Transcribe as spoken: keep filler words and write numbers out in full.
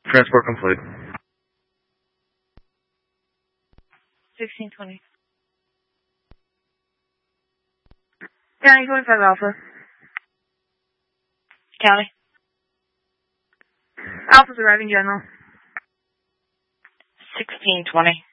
Transport complete. sixteen twenty. County twenty-five Alpha. County. Alpha's arriving general. sixteen twenty.